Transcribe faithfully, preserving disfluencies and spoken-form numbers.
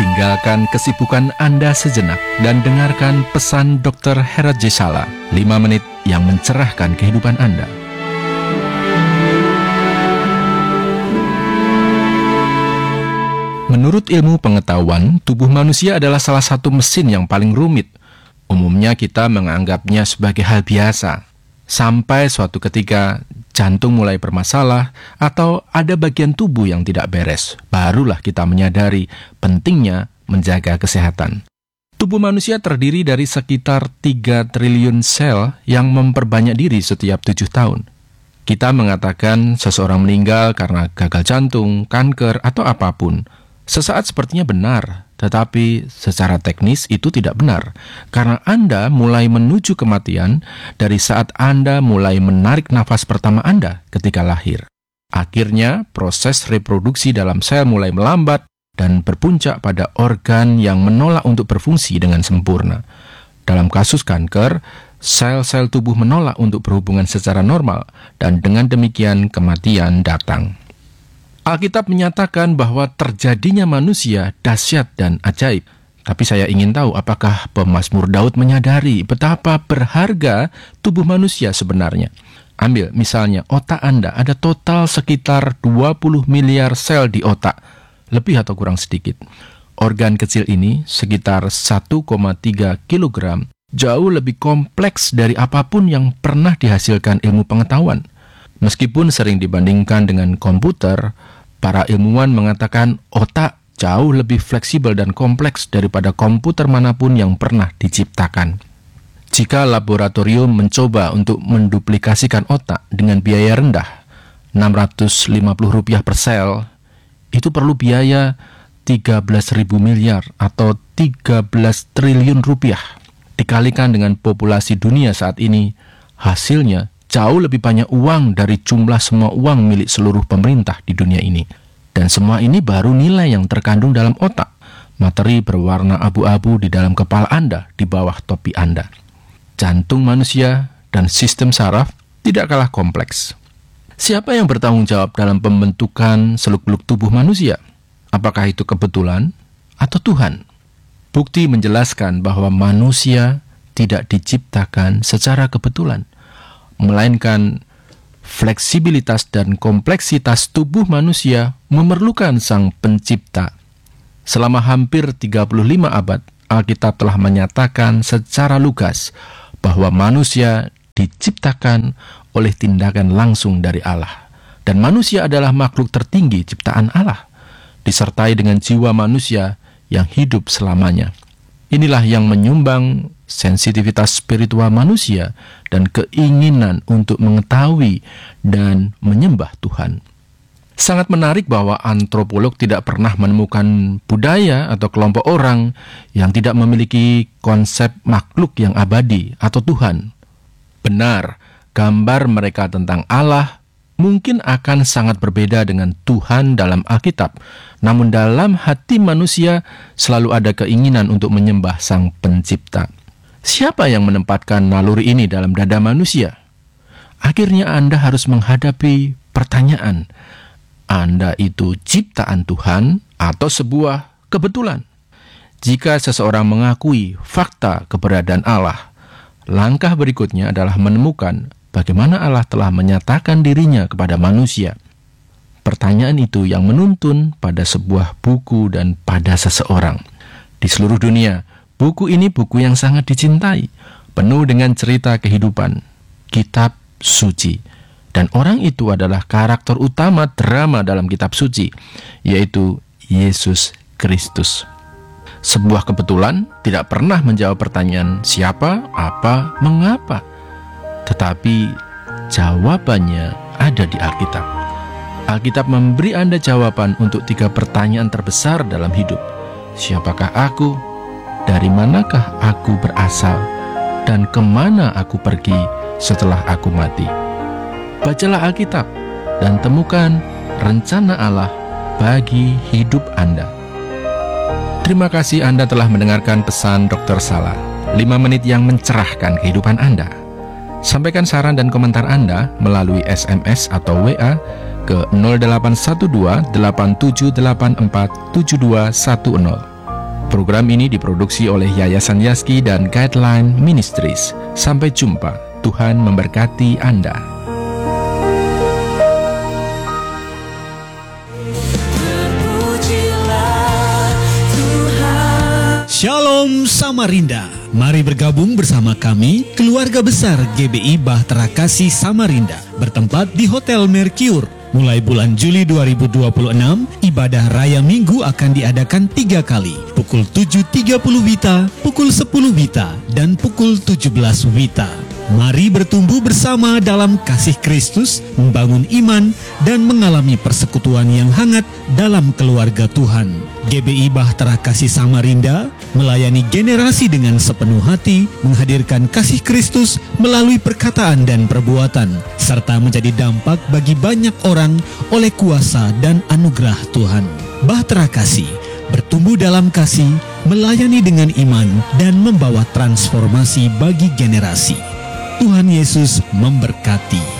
Tinggalkan kesibukan Anda sejenak dan dengarkan pesan dokter Herat J. Sala, lima menit yang mencerahkan kehidupan Anda. Menurut ilmu pengetahuan, tubuh manusia adalah salah satu mesin yang paling rumit. Umumnya kita menganggapnya sebagai hal biasa. Sampai suatu ketika jantung mulai bermasalah atau ada bagian tubuh yang tidak beres, barulah kita menyadari pentingnya menjaga kesehatan. Tubuh manusia terdiri dari sekitar tiga triliun sel yang memperbanyak diri setiap tujuh tahun. Kita mengatakan seseorang meninggal karena gagal jantung, kanker, atau apapun. Sesaat sepertinya benar, tetapi secara teknis itu tidak benar, karena Anda mulai menuju kematian dari saat Anda mulai menarik nafas pertama Anda ketika lahir. Akhirnya, proses reproduksi dalam sel mulai melambat dan berpuncak pada organ yang menolak untuk berfungsi dengan sempurna. Dalam kasus kanker, sel-sel tubuh menolak untuk berhubungan secara normal, dan dengan demikian kematian datang. Alkitab menyatakan bahwa terjadinya manusia dahsyat dan ajaib. Tapi saya ingin tahu apakah pemazmur Daud menyadari betapa berharga tubuh manusia sebenarnya. Ambil misalnya otak Anda, ada total sekitar dua puluh miliar sel di otak, lebih atau kurang sedikit. Organ kecil ini sekitar satu koma tiga kilogram, jauh lebih kompleks dari apapun yang pernah dihasilkan ilmu pengetahuan. Meskipun sering dibandingkan dengan komputer, para ilmuwan mengatakan otak jauh lebih fleksibel dan kompleks daripada komputer manapun yang pernah diciptakan. Jika laboratorium mencoba untuk menduplikasikan otak dengan biaya rendah, enam ratus lima puluh rupiah per sel, itu perlu biaya tiga belas ribu miliar atau tiga belas triliun rupiah. Dikalikan dengan populasi dunia saat ini, hasilnya jauh lebih banyak uang dari jumlah semua uang milik seluruh pemerintah di dunia ini. Dan semua ini baru nilai yang terkandung dalam otak. Materi berwarna abu-abu di dalam kepala Anda, di bawah topi Anda. Jantung manusia dan sistem saraf tidak kalah kompleks. Siapa yang bertanggung jawab dalam pembentukan seluk-beluk tubuh manusia? Apakah itu kebetulan atau Tuhan? Bukti menjelaskan bahwa manusia tidak diciptakan secara kebetulan, melainkan fleksibilitas dan kompleksitas tubuh manusia memerlukan Sang Pencipta. Selama hampir tiga puluh lima abad, Alkitab telah menyatakan secara lugas bahwa manusia diciptakan oleh tindakan langsung dari Allah. Dan manusia adalah makhluk tertinggi ciptaan Allah, disertai dengan jiwa manusia yang hidup selamanya. Inilah yang menyumbang sensitivitas spiritual manusia dan keinginan untuk mengetahui dan menyembah Tuhan. Sangat menarik bahwa antropolog tidak pernah menemukan budaya atau kelompok orang yang tidak memiliki konsep makhluk yang abadi atau Tuhan. Benar, gambar mereka tentang Allah mungkin akan sangat berbeda dengan Tuhan dalam Alkitab. Namun dalam hati manusia selalu ada keinginan untuk menyembah Sang Pencipta. Siapa yang menempatkan naluri ini dalam dada manusia? Akhirnya Anda harus menghadapi pertanyaan, Anda itu ciptaan Tuhan atau sebuah kebetulan? Jika seseorang mengakui fakta keberadaan Allah, langkah berikutnya adalah menemukan bagaimana Allah telah menyatakan dirinya kepada manusia. Pertanyaan itu yang menuntun pada sebuah buku dan pada seseorang. Di seluruh dunia, buku ini buku yang sangat dicintai, penuh dengan cerita kehidupan, kitab suci. Dan orang itu adalah karakter utama drama dalam kitab suci, yaitu Yesus Kristus. Sebuah kebetulan tidak pernah menjawab pertanyaan siapa, apa, mengapa. Tetapi jawabannya ada di Alkitab. Alkitab memberi Anda jawaban untuk tiga pertanyaan terbesar dalam hidup. Siapakah aku? Dari manakah aku berasal? Dan kemana aku pergi setelah aku mati? Bacalah Alkitab dan temukan rencana Allah bagi hidup Anda. Terima kasih Anda telah mendengarkan pesan dokter Sala, lima menit yang mencerahkan kehidupan Anda. Sampaikan saran dan komentar Anda melalui S M S atau W A ke nol delapan satu dua delapan tujuh delapan empat tujuh dua satu nol. Program ini diproduksi oleh Yayasan Yaski dan Guideline Ministries. Sampai jumpa. Tuhan memberkati Anda. Shalom Samarinda. Mari bergabung bersama kami, keluarga besar G B I Bahtera Kasih Samarinda, bertempat di Hotel Mercure. Mulai bulan Juli dua ribu dua puluh enam, ibadah raya minggu akan diadakan tiga kali, pukul tujuh tiga puluh Wita, pukul sepuluh Wita, dan pukul tujuh belas Wita. Mari bertumbuh bersama dalam kasih Kristus, membangun iman, dan mengalami persekutuan yang hangat dalam keluarga Tuhan. G B I Bahtera Kasih Samarinda melayani generasi dengan sepenuh hati, menghadirkan kasih Kristus melalui perkataan dan perbuatan, serta menjadi dampak bagi banyak orang oleh kuasa dan anugerah Tuhan. Bahtera Kasih bertumbuh dalam kasih, melayani dengan iman, dan membawa transformasi bagi generasi. Tuhan Yesus memberkati.